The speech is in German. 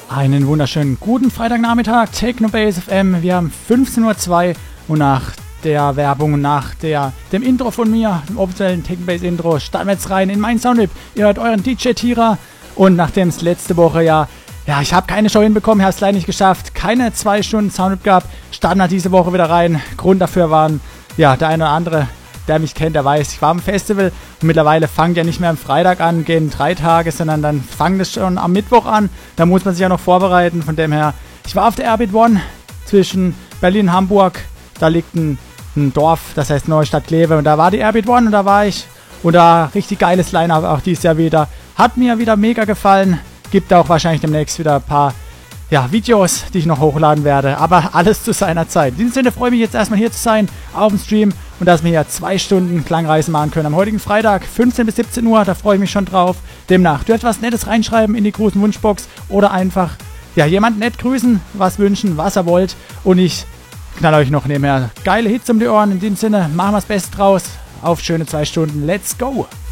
Einen wunderschönen guten Freitagnachmittag, Technobase FM. Wir haben 15:02 Uhr und nach der Werbung, nach dem Intro von mir, dem offiziellen Technobase Intro, starten wir jetzt rein in meinen Soundtrip. Ihr hört euren DJ Tira und nachdem es letzte Woche ich habe keine Show hinbekommen, habe es leider nicht geschafft, keine 2 Stunden Soundtrip gab, starten wir diese Woche wieder rein. Grund dafür waren, der eine oder andere, der mich kennt, der weiß, ich war am Festival und mittlerweile fangt ja nicht mehr am Freitag an, gehen 3 Tage, sondern dann fangt es schon am Mittwoch an. Da muss man sich ja noch vorbereiten. Von dem her, ich war auf der Airbeat One zwischen Berlin und Hamburg. Da liegt ein Dorf, das heißt Neustadt-Kleve, und da war die Airbeat One und da war ich. Und da richtig geiles Line-Up auch dieses Jahr wieder. Hat mir wieder mega gefallen. Gibt auch wahrscheinlich demnächst wieder ein paar Videos, die ich noch hochladen werde, aber alles zu seiner Zeit. In diesem Sinne freue ich mich jetzt erstmal hier zu sein, auf dem Stream und dass wir hier 2 Stunden Klangreisen machen können. Am heutigen Freitag, 15 bis 17 Uhr, da freue ich mich schon drauf. Demnach, du etwas Nettes reinschreiben in die großen Wunschbox oder einfach, jemanden nett grüßen, was wünschen, was ihr wollt und ich knall euch noch nebenher geile Hits um die Ohren. In diesem Sinne, machen wir das Beste draus. Auf schöne 2 Stunden. Let's go!